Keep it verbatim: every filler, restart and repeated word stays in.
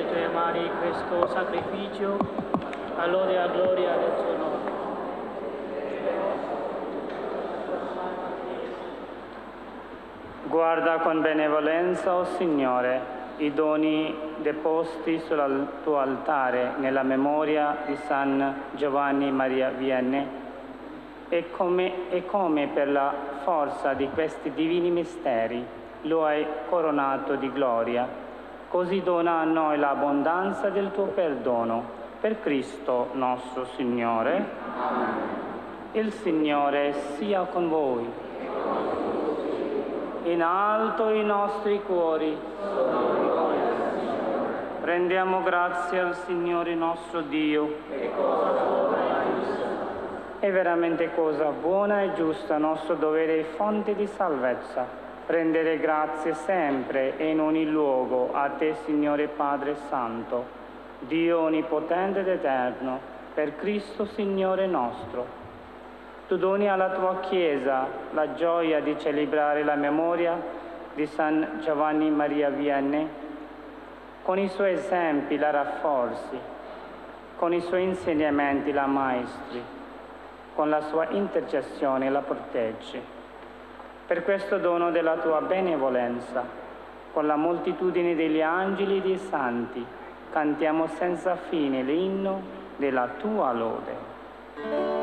mentre Maria questo sacrificio, a lode e a gloria del suo nome. Guarda con benevolenza, o Signore, i doni deposti sul tuo altare nella memoria di San Giovanni Maria Vianney e come, e come per la forza di questi divini misteri lo hai coronato di gloria, così dona a noi l'abbondanza del tuo perdono. Per Cristo nostro Signore. Amen. Il Signore sia con voi. In alto i nostri cuori. Rendiamo grazie al Signore nostro Dio. È veramente cosa buona e giusta, nostro dovere e fonte di salvezza, rendere grazie sempre e in ogni luogo a Te, Signore Padre Santo, Dio onnipotente ed eterno, per Cristo Signore nostro. Tu doni alla tua Chiesa la gioia di celebrare la memoria di San Giovanni Maria Vianney. Con i suoi esempi la rafforzi, con i suoi insegnamenti la maestri, con la sua intercessione la proteggi. Per questo dono della tua benevolenza, con la moltitudine degli angeli e dei santi, cantiamo senza fine l'inno della tua lode.